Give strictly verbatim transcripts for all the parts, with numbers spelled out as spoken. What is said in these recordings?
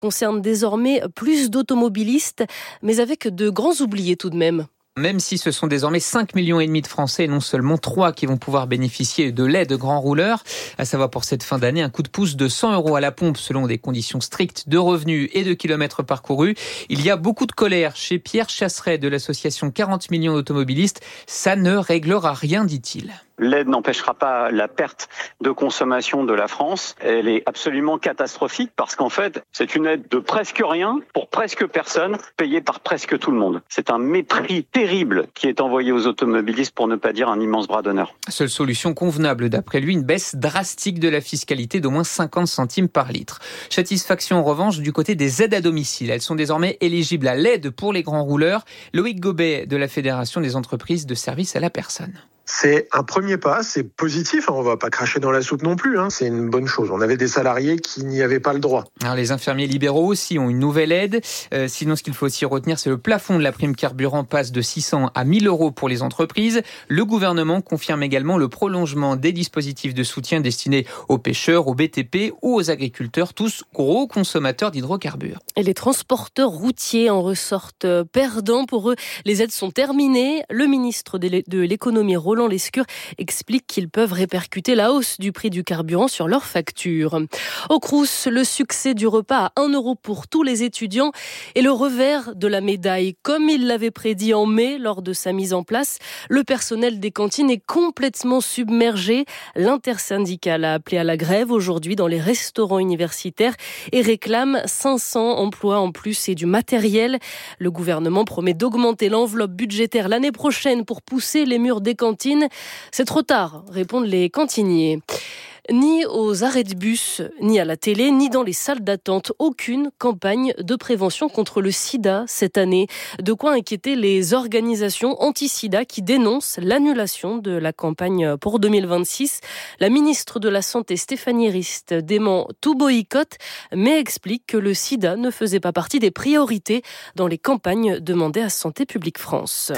concerne désormais plus d'automobilistes, mais avec de grands oubliés tout de même. Même si ce sont désormais cinq millions et demi de Français et non seulement trois qui vont pouvoir bénéficier de l'aide grand rouleur, à savoir pour cette fin d'année un coup de pouce de cent euros à la pompe selon des conditions strictes de revenus et de kilomètres parcourus. Il y a beaucoup de colère chez Pierre Chasseret de l'association quarante millions d'automobilistes. Ça ne réglera rien, dit-il. L'aide n'empêchera pas la perte de consommation de la France. Elle est absolument catastrophique parce qu'en fait, c'est une aide de presque rien pour presque personne, payée par presque tout le monde. C'est un mépris terrible qui est envoyé aux automobilistes, pour ne pas dire un immense bras d'honneur. Seule solution convenable, d'après lui, une baisse drastique de la fiscalité d'au moins cinquante centimes par litre. Satisfaction en revanche du côté des aides à domicile. Elles sont désormais éligibles à l'aide pour les grands rouleurs. Loïc Gobet de la Fédération des entreprises de services à la personne. C'est un premier pas, c'est positif, on ne va pas cracher dans la soupe non plus, hein. C'est une bonne chose. On avait des salariés qui n'y avaient pas le droit. Alors les infirmiers libéraux aussi ont une nouvelle aide. Euh, sinon, ce qu'il faut aussi retenir, c'est le plafond de la prime carburant passe de six cents à mille euros pour les entreprises. Le gouvernement confirme également le prolongement des dispositifs de soutien destinés aux pêcheurs, aux B T P ou aux agriculteurs, tous gros consommateurs d'hydrocarbures. Et les transporteurs routiers en ressortent perdants. Pour eux, les aides sont terminées. Le ministre de l'économie, Roland Lescure, explique qu'ils peuvent répercuter la hausse du prix du carburant sur leurs factures. Au Crous, le succès du repas à un euro pour tous les étudiants est le revers de la médaille. Comme il l'avait prédit en mai lors de sa mise en place, le personnel des cantines est complètement submergé. L'intersyndicale a appelé à la grève aujourd'hui dans les restaurants universitaires et réclame cinq cents emplois en plus et du matériel. Le gouvernement promet d'augmenter l'enveloppe budgétaire l'année prochaine pour pousser les murs des cantines. C'est trop tard, répondent les cantiniers. Ni aux arrêts de bus, ni à la télé, ni dans les salles d'attente, aucune campagne de prévention contre le sida cette année. De quoi inquiéter les organisations anti-sida qui dénoncent l'annulation de la campagne pour deux mille vingt-six. La ministre de la Santé, Stéphanie Rist, dément tout boycott, mais explique que le sida ne faisait pas partie des priorités dans les campagnes demandées à Santé publique France.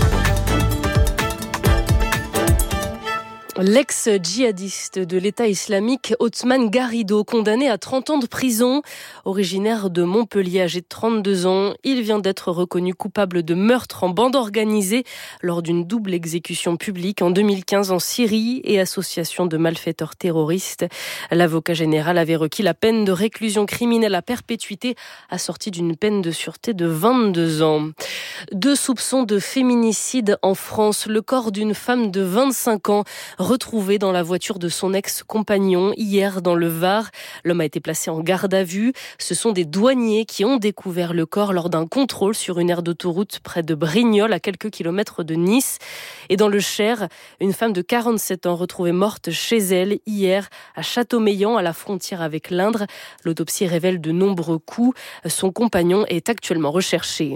L'ex-djihadiste de l'État islamique Othman Garrido, condamné à trente ans de prison, originaire de Montpellier, âgé de trente-deux ans, il vient d'être reconnu coupable de meurtre en bande organisée lors d'une double exécution publique en deux mille quinze en Syrie et association de malfaiteurs terroristes. L'avocat général avait requis la peine de réclusion criminelle à perpétuité assortie d'une peine de sûreté de vingt-deux ans. Deux soupçons de féminicide en France. Le corps d'une femme de vingt-cinq ans retrouvé dans la voiture de son ex-compagnon hier dans le Var. L'homme a été placé en garde à vue. Ce sont des douaniers qui ont découvert le corps lors d'un contrôle sur une aire d'autoroute près de Brignoles, à quelques kilomètres de Nice. Et dans le Cher, une femme de quarante-sept ans retrouvée morte chez elle hier à Châteaumeillan, à la frontière avec l'Indre. L'autopsie révèle de nombreux coups. Son compagnon est actuellement recherché.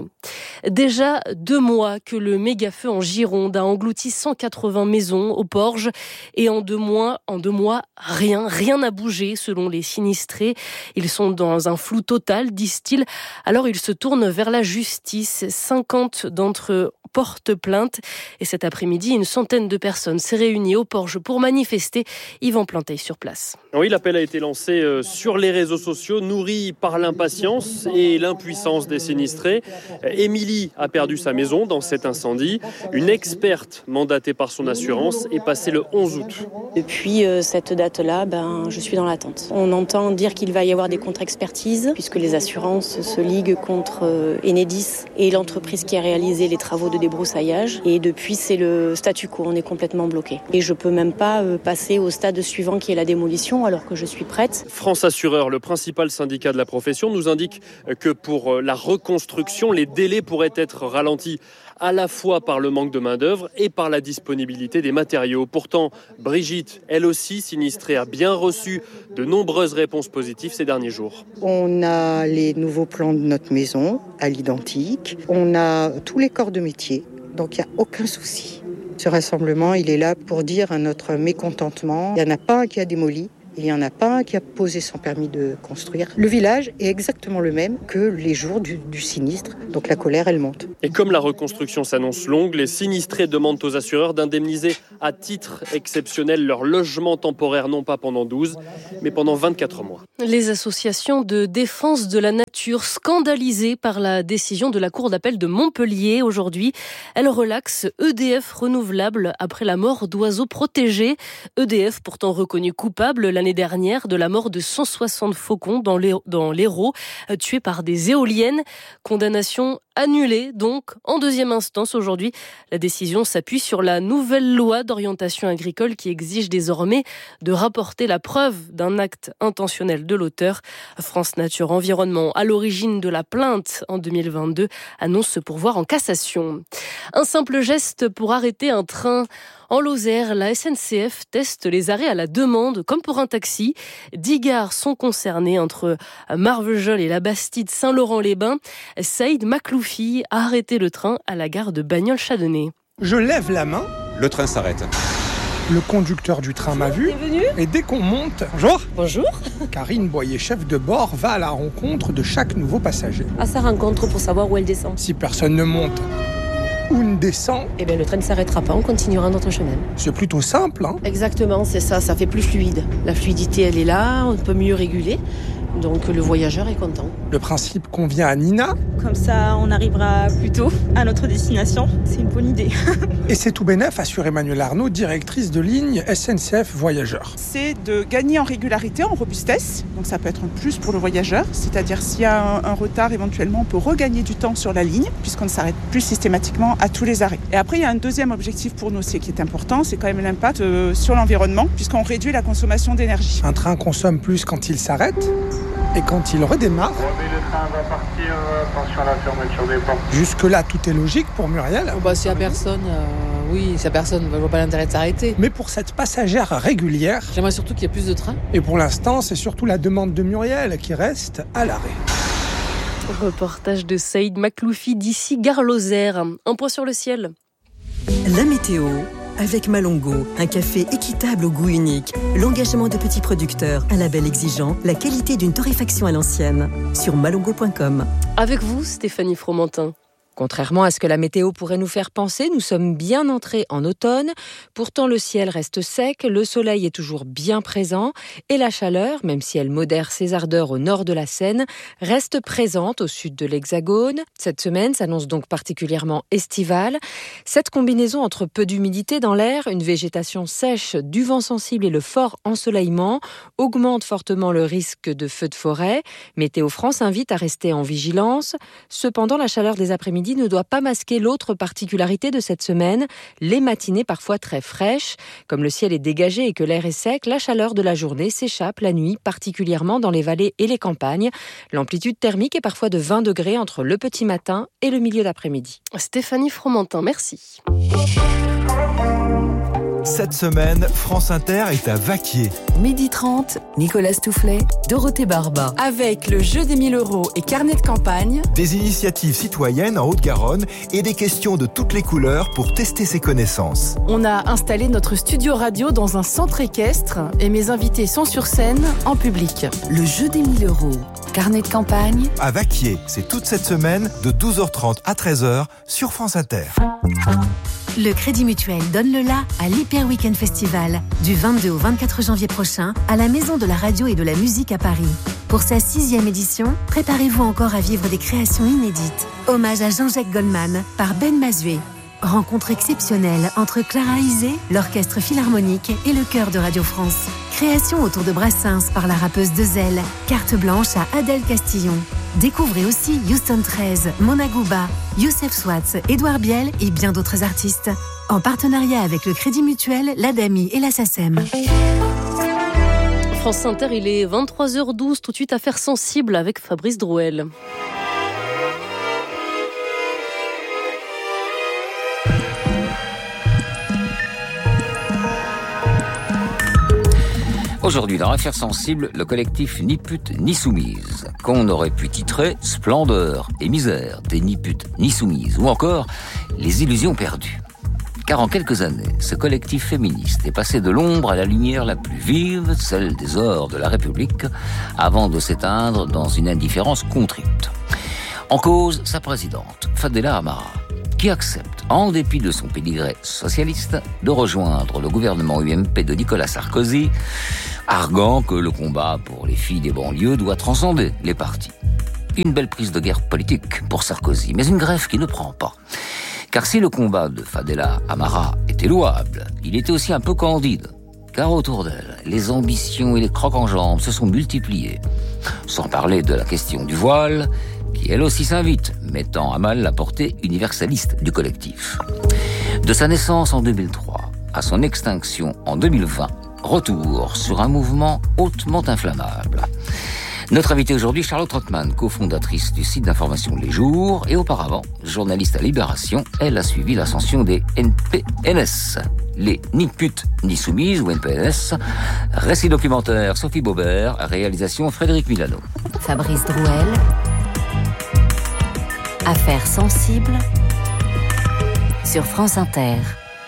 Déjà deux mois que le méga-feu en Gironde a englouti cent quatre-vingts maisons au Porge. Et en deux mois, en deux mois, rien, rien n'a bougé selon les sinistrés. Ils sont dans un flou total, disent-ils. Alors ils se tournent vers la justice. cinquante d'entre eux portent plainte. Et cet après-midi, une centaine de personnes s'est réunie au Porge pour manifester. Yvan Planteil sur place. Oui, l'appel a été lancé sur les réseaux sociaux, nourri par l'impatience et l'impuissance des sinistrés. Émilie a perdu sa maison dans cet incendie. Une experte mandatée par son assurance est passée le onze août. Depuis euh, cette date-là, ben, je suis dans l'attente. On entend dire qu'il va y avoir des contre-expertises, puisque les assurances se liguent contre euh, Enedis et l'entreprise qui a réalisé les travaux de débroussaillage. Et depuis, c'est le statu quo, on est complètement bloqué. Et je peux même pas euh, passer au stade suivant qui est la démolition, alors que je suis prête. France Assureur, le principal syndicat de la profession, nous indique que pour la reconstruction, les délais pourraient être ralentis à la fois par le manque de main-d'œuvre et par la disponibilité des matériaux. Pourtant, Brigitte, elle aussi sinistrée, a bien reçu de nombreuses réponses positives ces derniers jours. On a les nouveaux plans de notre maison à l'identique. On a tous les corps de métier, donc il n'y a aucun souci. Ce rassemblement, il est là pour dire à notre mécontentement, il n'y en a pas un qui a démoli. Il n'y en a pas un qui a posé son permis de construire. Le village est exactement le même que les jours du, du sinistre. Donc la colère, elle monte. Et comme la reconstruction s'annonce longue, les sinistrés demandent aux assureurs d'indemniser à titre exceptionnel leur logement temporaire, non pas pendant douze, mais pendant vingt-quatre mois. Les associations de défense de la nature scandalisées par la décision de la Cour d'appel de Montpellier. Aujourd'hui, elles relaxent E D F Renouvelable après la mort d'oiseaux protégés. E D F pourtant reconnu coupable l'année dernière de la mort de cent soixante faucons dans l'Hérault, tués par des éoliennes. Condamnation annulée donc en deuxième instance aujourd'hui. La décision s'appuie sur la nouvelle loi d'orientation agricole qui exige désormais de rapporter la preuve d'un acte intentionnel de l'auteur. France Nature Environnement, à l'origine de la plainte en deux mille vingt-deux, annonce se pourvoir en cassation. Un simple geste pour arrêter un train. En Lozère, la S N C F teste les arrêts à la demande, comme pour un taxi. Dix gares sont concernées entre Marvejols et la Bastide Saint-Laurent-les-Bains. Saïd Makloufi a arrêté le train à la gare de Bagnols-Châdonnay. Je lève la main. Le train s'arrête. Le conducteur du train m'a vu. Et dès qu'on monte, bonjour. Bonjour. Karine Boyer, chef de bord, va à la rencontre de chaque nouveau passager. À sa rencontre pour savoir où elle descend. Si personne ne monte ou ne descend, eh bien le train ne s'arrêtera pas, on continuera notre chemin. C'est plutôt simple, hein ? Exactement, c'est ça, ça fait plus fluide. La fluidité, elle est là, on peut mieux réguler. Donc le voyageur est content. Le principe convient à Nina. Comme ça, on arrivera plus tôt à notre destination. C'est une bonne idée. Et c'est tout bénef, assure Emmanuelle Arnaud, directrice de ligne S N C F Voyageurs. C'est de gagner en régularité, en robustesse. Donc ça peut être un plus pour le voyageur. C'est-à-dire s'il y a un, un retard, éventuellement, on peut regagner du temps sur la ligne, puisqu'on ne s'arrête plus systématiquement à tous les arrêts. Et après, il y a un deuxième objectif pour nous, c'est qui est important, c'est quand même l'impact euh, sur l'environnement, puisqu'on réduit la consommation d'énergie. Un train consomme plus quand il s'arrête. Et quand il redémarre, le train va partir, attention à la fermeture des portes. Jusque-là, tout est logique pour Muriel. Oh bah, s'il n'y a personne, euh, oui, s'il n'y a personne, je ne vois pas l'intérêt de s'arrêter. Mais pour cette passagère régulière, j'aimerais surtout qu'il y ait plus de trains. Et pour l'instant, c'est surtout la demande de Muriel qui reste à l'arrêt. Reportage de Saïd Makloufi d'ici Gare Lozère. Un point sur le ciel. La météo. Avec Malongo, un café équitable au goût unique, l'engagement de petits producteurs, un label exigeant, la qualité d'une torréfaction à l'ancienne. Sur malongo point com. Avec vous, Stéphanie Fromentin. Contrairement à ce que la météo pourrait nous faire penser, nous sommes bien entrés en automne. Pourtant, le ciel reste sec, le soleil est toujours bien présent et la chaleur, même si elle modère ses ardeurs au nord de la Seine, reste présente au sud de l'Hexagone. Cette semaine s'annonce donc particulièrement estivale. Cette combinaison entre peu d'humidité dans l'air, une végétation sèche, du vent sensible et le fort ensoleillement augmente fortement le risque de feux de forêt. Météo France invite à rester en vigilance. Cependant, la chaleur des après-midi ne doit pas masquer l'autre particularité de cette semaine, les matinées parfois très fraîches. Comme le ciel est dégagé et que l'air est sec, la chaleur de la journée s'échappe la nuit, particulièrement dans les vallées et les campagnes. L'amplitude thermique est parfois de vingt degrés entre le petit matin et le milieu d'après-midi. Stéphanie Fromentin, merci. Cette semaine, France Inter est à Vaquier. midi trente, Nicolas Toufflet, Dorothée Barba. Avec le jeu des mille euros et carnet de campagne. Des initiatives citoyennes en Haute-Garonne et des questions de toutes les couleurs pour tester ses connaissances. On a installé notre studio radio dans un centre équestre et mes invités sont sur scène en public. Le jeu des mille euros, carnet de campagne. À Vaquier, c'est toute cette semaine de douze heures trente à treize heures sur France Inter. Le Crédit Mutuel donne le la à l'Hyper Weekend Festival du vingt-deux au vingt-quatre janvier prochain à la Maison de la Radio et de la Musique à Paris. Pour sa sixième édition, préparez-vous encore à vivre des créations inédites. Hommage à Jean-Jacques Goldman par Ben Mazué. Rencontre exceptionnelle entre Clara Isé, l'Orchestre Philharmonique et le Chœur de Radio France. Création autour de Brassens par la rappeuse Dezel. Carte blanche à Adèle Castillon. Découvrez aussi Houston treize, Mona Gouba, Youssef Swatz, Édouard Biel et bien d'autres artistes. En partenariat avec le Crédit Mutuel, l'Adami et la SACEM. France Inter, il est vingt-trois heures douze, tout de suite affaire sensible avec Fabrice Drouel. Aujourd'hui, dans Affaires sensibles, le collectif Ni pute ni soumise, qu'on aurait pu titrer Splendeur et misère des ni putes ni soumises, ou encore Les illusions perdues. Car en quelques années, ce collectif féministe est passé de l'ombre à la lumière la plus vive, celle des ors de la République, avant de s'éteindre dans une indifférence contrite. En cause, sa présidente, Fadela Amara, qui accepte, en dépit de son pédigré socialiste, de rejoindre le gouvernement U M P de Nicolas Sarkozy, arguant que le combat pour les filles des banlieues doit transcender les partis. Une belle prise de guerre politique pour Sarkozy, mais une greffe qui ne prend pas. Car si le combat de Fadela Amara était louable, il était aussi un peu candide. Car autour d'elle, les ambitions et les crocs en jambes se sont multipliés. Sans parler de la question du voile, qui elle aussi s'invite, mettant à mal la portée universaliste du collectif. De sa naissance en deux mille trois à son extinction en deux mille vingt, retour sur un mouvement hautement inflammable. Notre invitée aujourd'hui, Charlotte Rothman, cofondatrice du site d'information Les Jours et auparavant journaliste à Libération. Elle a suivi l'ascension des N P N S, les Ni putes ni soumises ou N P N S. Récit documentaire Sophie Baubert, réalisation Frédéric Milano. Fabrice Drouel. Affaires sensibles sur France Inter.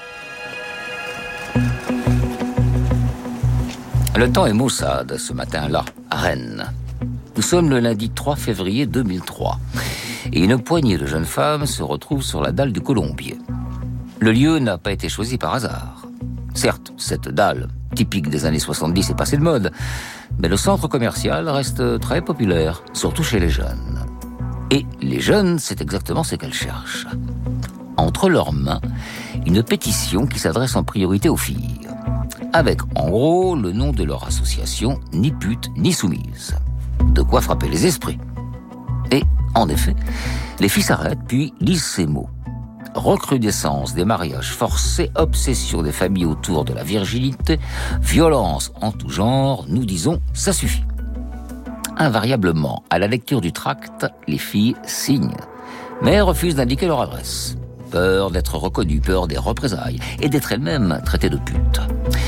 Le temps est maussade ce matin-là, à Rennes. Nous sommes le lundi trois février deux mille trois et une poignée de jeunes femmes se retrouvent sur la dalle du Colombier. Le lieu n'a pas été choisi par hasard. Certes, cette dalle, typique des années soixante-dix, est passée de mode, mais le centre commercial reste très populaire, surtout chez les jeunes. Et les jeunes, c'est exactement ce qu'elles cherchent. Entre leurs mains, une pétition qui s'adresse en priorité aux filles, avec en gros le nom de leur association, Ni putes ni soumises. De quoi frapper les esprits. Et, en effet, les filles s'arrêtent puis lisent ces mots. Recrudescence des mariages forcés, obsession des familles autour de la virginité, violence en tout genre, nous disons, ça suffit. Invariablement, à la lecture du tract, les filles signent, mais refusent d'indiquer leur adresse. Peur d'être reconnues, peur des représailles et d'être elles-mêmes traitées de putes.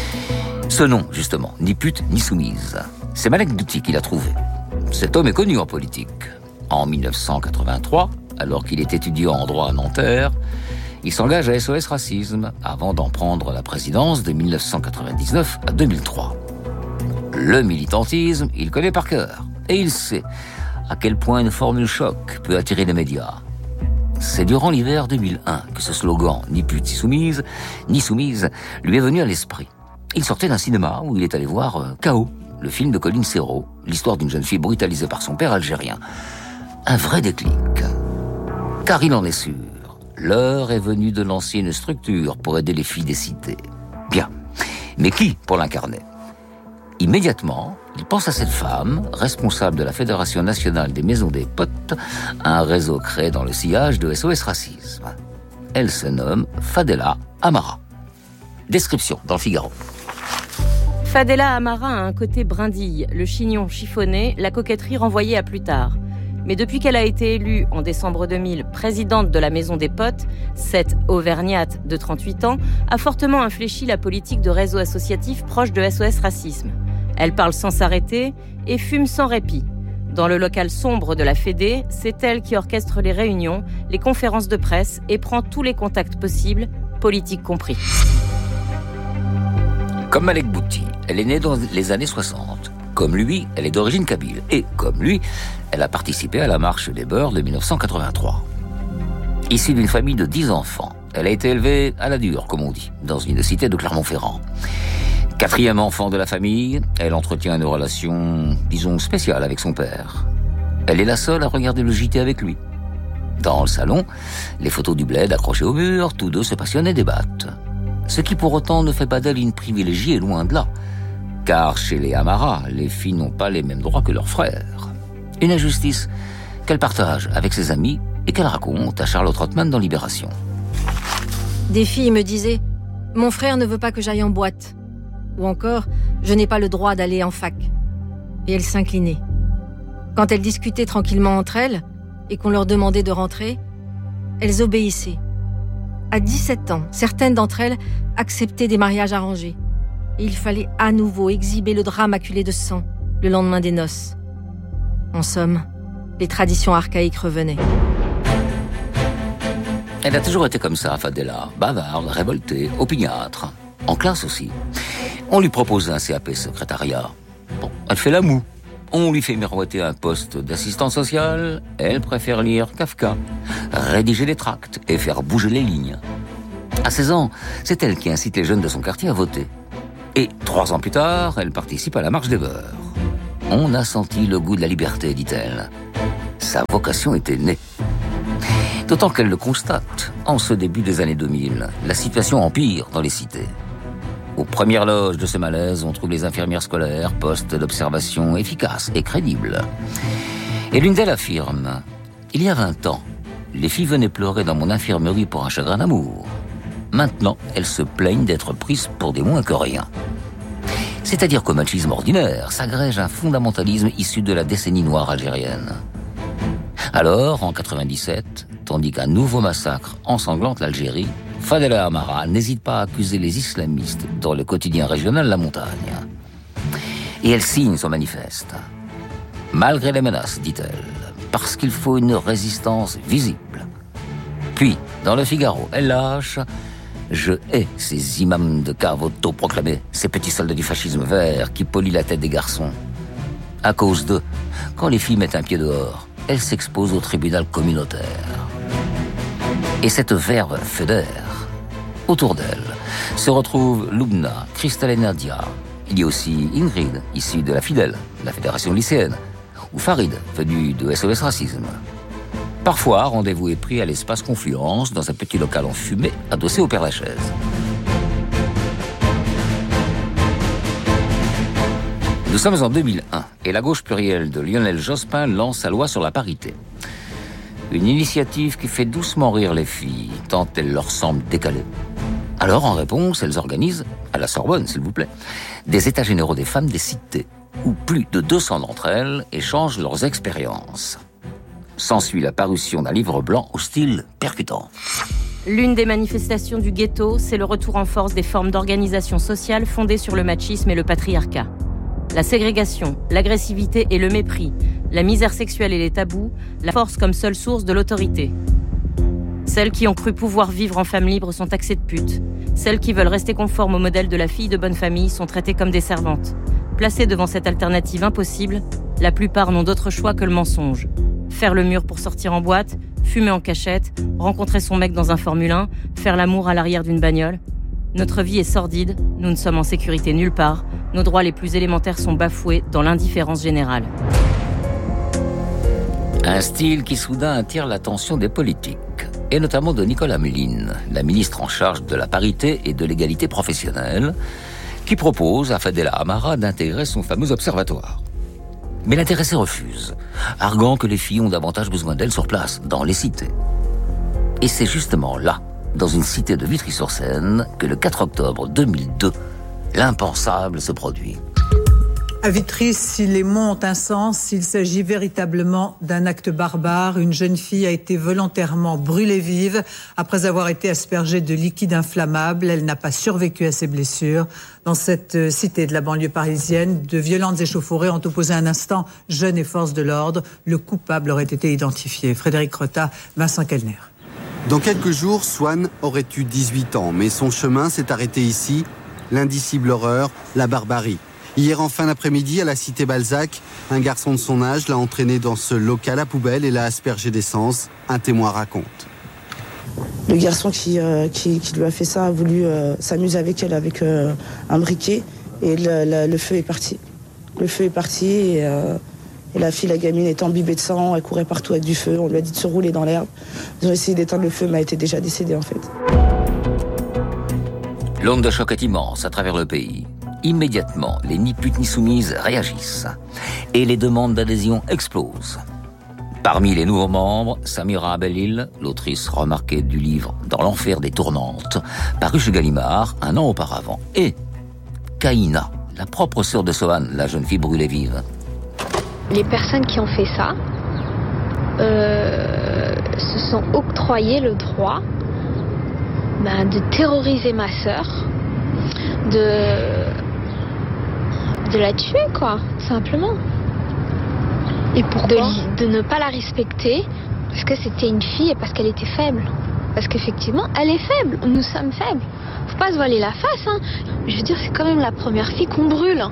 Ce nom, justement, ni pute ni soumise, c'est Malek Douti qui l'a trouvé. Cet homme est connu en politique. En mille neuf cent quatre-vingt-trois, alors qu'il est étudiant en droit à Nanterre, il s'engage à S O S Racisme avant d'en prendre la présidence de mille neuf cent quatre-vingt-dix-neuf à deux mille trois. Le militantisme, il connaît par cœur. Et il sait à quel point une formule choc peut attirer les médias. C'est durant l'hiver deux mille un que ce slogan « Ni pute ni soumise » ni soumise lui est venu à l'esprit. Il sortait d'un cinéma où il est allé voir K O, le film de Colin Serrault, l'histoire d'une jeune fille brutalisée par son père algérien. Un vrai déclic. Car il en est sûr, l'heure est venue de lancer une structure pour aider les filles des cités. Bien. Mais qui pour l'incarner ? Immédiatement, il pense à cette femme, responsable de la Fédération nationale des maisons des potes, un réseau créé dans le sillage de S O S Racisme. Elle se nomme Fadela Amara. Description dans le Figaro. Fadela Amara a un côté brindille, le chignon chiffonné, la coquetterie renvoyée à plus tard. Mais depuis qu'elle a été élue, en décembre deux mille, présidente de la Maison des Potes, cette auvergnate de trente-huit ans a fortement infléchi la politique de réseau associatif proche de S O S Racisme. Elle parle sans s'arrêter et fume sans répit. Dans le local sombre de la Fédé, c'est elle qui orchestre les réunions, les conférences de presse et prend tous les contacts possibles, politiques compris. Comme Malek Bouti, elle est née dans les années soixante. Comme lui, elle est d'origine kabyle. Et comme lui, elle a participé à la marche des beurs de mille neuf cent quatre-vingt-trois. Issue d'une famille de dix enfants, elle a été élevée à la dure, comme on dit, dans une cité de Clermont-Ferrand. Quatrième enfant de la famille, elle entretient une relation, disons, spéciale avec son père. Elle est la seule à regarder le J T avec lui. Dans le salon, les photos du bled accrochées au mur, tous deux se passionnent et débattent. Ce qui pour autant ne fait pas d'elle une privilégiée, loin de là. Car chez les Amara, les filles n'ont pas les mêmes droits que leurs frères. Une injustice qu'elle partage avec ses amis et qu'elle raconte à Charlotte Rothman dans Libération. Des filles me disaient « Mon frère ne veut pas que j'aille en boîte ». Ou encore « Je n'ai pas le droit d'aller en fac ». Et elles s'inclinaient. Quand elles discutaient tranquillement entre elles et qu'on leur demandait de rentrer, elles obéissaient. À dix-sept ans, certaines d'entre elles acceptaient des mariages arrangés. Et il fallait à nouveau exhiber le drap maculé de sang le lendemain des noces. En somme, les traditions archaïques revenaient. Elle a toujours été comme ça, Fadela, bavarde, révoltée, opiniâtre. En classe aussi. On lui propose un C A P secrétariat. Bon, elle fait la moue. On lui fait miroiter un poste d'assistante sociale. Elle préfère lire Kafka, rédiger les tracts et faire bouger les lignes. À seize ans, c'est elle qui incite les jeunes de son quartier à voter. Et trois ans plus tard, elle participe à la marche des beurs. On a senti le goût de la liberté, dit-elle. Sa vocation était née. D'autant qu'elle le constate, en ce début des années deux mille, la situation empire dans les cités. Aux premières loges de ce malaise, on trouve les infirmières scolaires, postes d'observation efficaces et crédibles. Et l'une d'elles affirme, « Il y a vingt ans, les filles venaient pleurer dans mon infirmerie pour un chagrin d'amour. Maintenant, elles se plaignent d'être prises pour des moins que rien. » C'est-à-dire qu'au machisme ordinaire s'agrège un fondamentalisme issu de la décennie noire algérienne. Alors, en quatre-vingt-dix-sept, tandis qu'un nouveau massacre ensanglante l'Algérie, Fadela Amara n'hésite pas à accuser les islamistes dans le quotidien régional La Montagne. Et elle signe son manifeste. Malgré les menaces, dit-elle, parce qu'il faut une résistance visible. Puis, dans le Figaro, elle lâche « Je hais ces imams de cave autoproclamés, ces petits soldats du fascisme vert qui polient la tête des garçons. À cause d'eux, quand les filles mettent un pied dehors, elle s'expose au tribunal communautaire. » Et cette verve fédère. Autour d'elle se retrouvent Lubna, Christelle et Nadia. Il y a aussi Ingrid, issue de la Fidèle, la fédération lycéenne, ou Farid, venu de S O S Racisme. Parfois, rendez-vous est pris à l'espace Confluence, dans un petit local en fumée, adossé au Père-Lachaise. Nous sommes en deux mille un, et la gauche plurielle de Lionel Jospin lance sa loi sur la parité. Une initiative qui fait doucement rire les filles, tant elle leur semble décalée. Alors, en réponse, elles organisent, à la Sorbonne, s'il vous plaît, des états généraux des femmes des cités, où plus de deux cents d'entre elles échangent leurs expériences. S'ensuit la parution d'un livre blanc au style percutant. L'une des manifestations du ghetto, c'est le retour en force des formes d'organisation sociale fondées sur le machisme et le patriarcat. La ségrégation, l'agressivité et le mépris, la misère sexuelle et les tabous, la force comme seule source de l'autorité. Celles qui ont cru pouvoir vivre en femme libre sont taxées de putes. Celles qui veulent rester conformes au modèle de la fille de bonne famille sont traitées comme des servantes. Placées devant cette alternative impossible, la plupart n'ont d'autre choix que le mensonge. Faire le mur pour sortir en boîte, fumer en cachette, rencontrer son mec dans un Formule un, faire l'amour à l'arrière d'une bagnole. Notre vie est sordide, nous ne sommes en sécurité nulle part, nos droits les plus élémentaires sont bafoués dans l'indifférence générale. Un style qui soudain attire l'attention des politiques, et notamment de Nicole Ameline, la ministre en charge de la parité et de l'égalité professionnelle, qui propose à Fadela Amara d'intégrer son fameux observatoire. Mais l'intéressée refuse, arguant que les filles ont davantage besoin d'elle sur place, dans les cités. Et c'est justement là, dans une cité de Vitry-sur-Seine, que le quatre octobre deux mille deux, l'impensable se produit. À Vitry, si les mots ont un sens, il s'agit véritablement d'un acte barbare. Une jeune fille a été volontairement brûlée vive après avoir été aspergée de liquide inflammable. Elle n'a pas survécu à ses blessures. Dans cette cité de la banlieue parisienne, de violentes échauffourées ont opposé un instant jeunes et forces de l'ordre. Le coupable aurait été identifié. Frédéric Rota, Vincent Kellner. Dans quelques jours, Swan aurait eu dix-huit ans, mais son chemin s'est arrêté ici. L'indicible horreur, la barbarie. Hier en fin d'après-midi, à la cité Balzac, un garçon de son âge l'a entraîné dans ce local à poubelle et l'a aspergé d'essence. Un témoin raconte. Le garçon qui, euh, qui, qui lui a fait ça a voulu euh, s'amuser avec elle avec euh, un briquet et le, le, le feu est parti. Le feu est parti et, euh, et la fille, la gamine, est imbibée de sang, elle courait partout avec du feu. On lui a dit de se rouler dans l'herbe. Ils ont essayé d'éteindre le feu, mais elle était déjà décédée en fait. L'onde de choc est immense à travers le pays. Immédiatement, les ni putes ni soumises réagissent et les demandes d'adhésion explosent. Parmi les nouveaux membres, Samira Abelil, l'autrice remarquée du livre « Dans l'enfer des tournantes », paru chez Gallimard un an auparavant, et Kaina, la propre sœur de Sohan, la jeune fille brûlée vive. Les personnes qui ont fait ça euh, se sont octroyées le droit ben, de terroriser ma sœur, de... de la tuer, quoi, simplement. Et pourquoi ? De, de ne pas la respecter, parce que c'était une fille et parce qu'elle était faible. Parce qu'effectivement, elle est faible. Nous sommes faibles. Faut pas se voiler la face, hein. Je veux dire, c'est quand même la première fille qu'on brûle.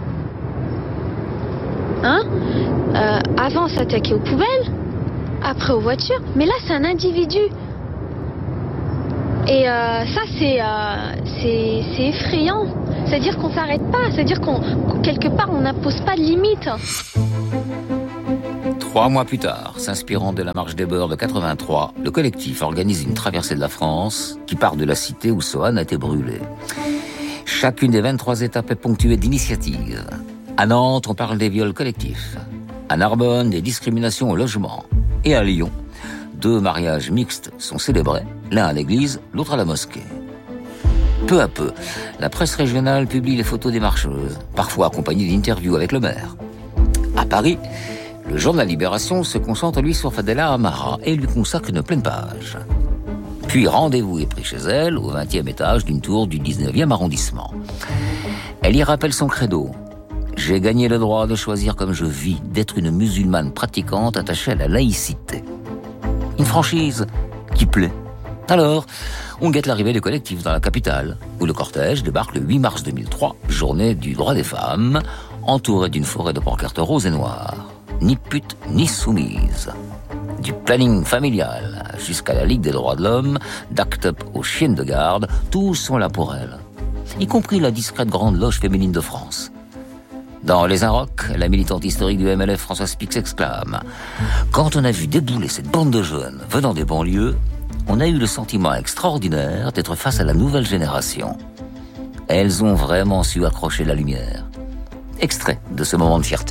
Hein euh, Avant, on s'attaquait aux poubelles, après aux voitures. Mais là, c'est un individu. Et euh, ça, c'est, euh, c'est, c'est effrayant. C'est-à-dire qu'on s'arrête pas. C'est-à-dire qu'on, qu'on quelque part, on n'impose pas de limite. Trois mois plus tard, s'inspirant de la marche des beurs de quatre-vingt-trois, le collectif organise une traversée de la France qui part de la cité où Soane a été brûlée. Chacune des vingt-trois étapes est ponctuée d'initiatives. À Nantes, on parle des viols collectifs. À Narbonne, des discriminations au logement. Et à Lyon, deux mariages mixtes sont célébrés, l'un à l'église, l'autre à la mosquée. Peu à peu, la presse régionale publie les photos des marcheuses, parfois accompagnées d'interviews avec le maire. À Paris, le journal Libération se concentre, lui, sur Fadela Amara et lui consacre une pleine page. Puis rendez-vous est pris chez elle, au vingtième étage d'une tour du dix-neuvième arrondissement. Elle y rappelle son credo. « J'ai gagné le droit de choisir comme je vis, d'être une musulmane pratiquante attachée à la laïcité. » Une franchise qui plaît. Alors, on guette l'arrivée du collectif dans la capitale, où le cortège débarque le huit mars deux mille trois, journée du droit des femmes, entouré d'une forêt de pancartes roses et noires. Ni pute, ni soumise. Du planning familial jusqu'à la Ligue des droits de l'homme, d'Act Up aux chiennes de garde, tous sont là pour elle. Y compris la discrète grande loge féminine de France. Dans Les Inrocks, la militante historique du M L F Françoise Pic s'exclame « Quand on a vu débouler cette bande de jeunes venant des banlieues, on a eu le sentiment extraordinaire d'être face à la nouvelle génération. Elles ont vraiment su accrocher la lumière. » Extrait de ce moment de fierté.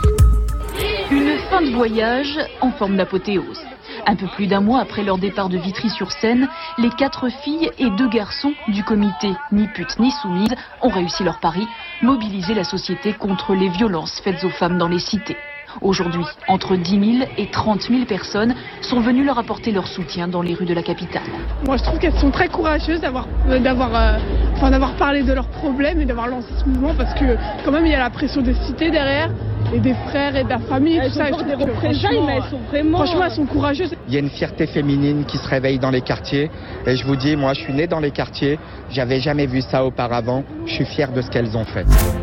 Une fin de voyage en forme d'apothéose. Un peu plus d'un mois après leur départ de Vitry-sur-Seine, les quatre filles et deux garçons du comité Ni pute ni soumise ont réussi leur pari, mobiliser la société contre les violences faites aux femmes dans les cités. Aujourd'hui, entre dix mille et trente mille personnes sont venues leur apporter leur soutien dans les rues de la capitale. Moi, je trouve qu'elles sont très courageuses d'avoir, euh, d'avoir, euh, enfin, d'avoir parlé de leurs problèmes et d'avoir lancé ce mouvement parce que quand même il y a la pression des cités derrière et des frères et de la famille. Elles tout ça, sont des représailles, mais elles sont vraiment... Franchement, elles sont courageuses. Il y a une fierté féminine qui se réveille dans les quartiers. Et je vous dis, moi, je suis né dans les quartiers. J'avais jamais vu ça auparavant. Je suis fier de ce qu'elles ont fait.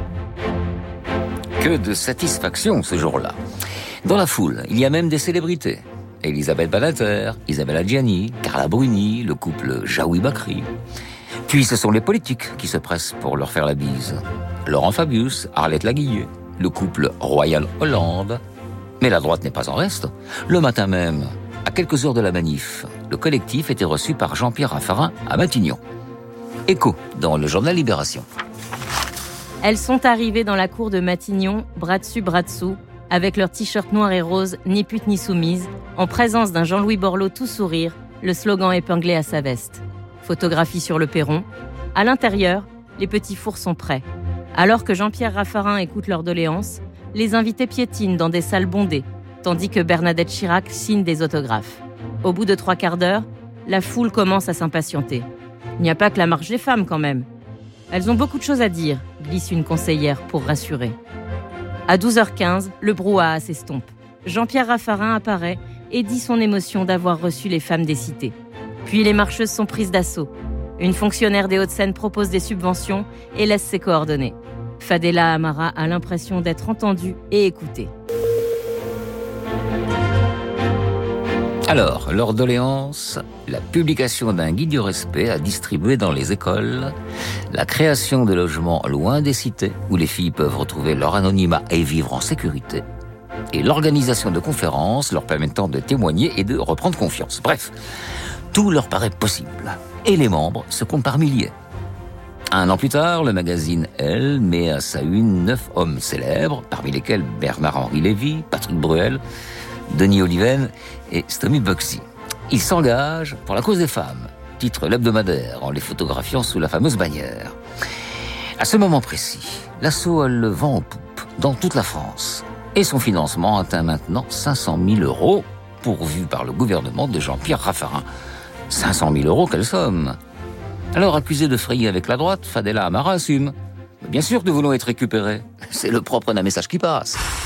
Que de satisfaction ce jour-là. Dans la foule, il y a même des célébrités. Elisabeth Badinter, Isabelle Adjani, Carla Bruni, le couple Jaoui Bakri. Puis ce sont les politiques qui se pressent pour leur faire la bise. Laurent Fabius, Arlette Laguillet, le couple Royal Hollande. Mais la droite n'est pas en reste. Le matin même, à quelques heures de la manif, le collectif était reçu par Jean-Pierre Raffarin à Matignon. Écho dans le journal Libération. Elles sont arrivées dans la cour de Matignon, bras dessus, bras dessous, avec leur t-shirt noir et rose, ni pute ni soumise, en présence d'un Jean-Louis Borloo tout sourire, le slogan épinglé à sa veste. Photographie sur le perron. À l'intérieur, les petits fours sont prêts. Alors que Jean-Pierre Raffarin écoute leurs doléances, les invités piétinent dans des salles bondées, tandis que Bernadette Chirac signe des autographes. Au bout de trois quarts d'heure, la foule commence à s'impatienter. Il n'y a pas que la marche des femmes quand même. Elles ont beaucoup de choses à dire, glisse une conseillère pour rassurer. À douze heures quinze, le brouhaha s'estompe. Jean-Pierre Raffarin apparaît et dit son émotion d'avoir reçu les femmes des cités. Puis les marcheuses sont prises d'assaut. Une fonctionnaire des Hauts-de-Seine propose des subventions et laisse ses coordonnées. Fadela Amara a l'impression d'être entendue et écoutée. Alors, leur doléance, la publication d'un guide du respect à distribuer dans les écoles, la création de logements loin des cités où les filles peuvent retrouver leur anonymat et vivre en sécurité, et l'organisation de conférences leur permettant de témoigner et de reprendre confiance. Bref, tout leur paraît possible. Et les membres se comptent par milliers. Un an plus tard, le magazine Elle met à sa une neuf hommes célèbres, parmi lesquels Bernard-Henri Lévy, Patrick Bruel, Denis Oliven et Stomy Bugsy. Ils s'engagent pour la cause des femmes, titre l'hebdomadaire en les photographiant sous la fameuse bannière. À ce moment précis, l'assaut a le vent en poupe dans toute la France et son financement atteint maintenant cinq cent mille euros pourvu par le gouvernement de Jean-Pierre Raffarin. cinq cent mille euros, quelle somme! Alors, accusé de frayer avec la droite, Fadela Amara assume. Bien sûr, nous voulons être récupérés. C'est le propre d'un message qui passe.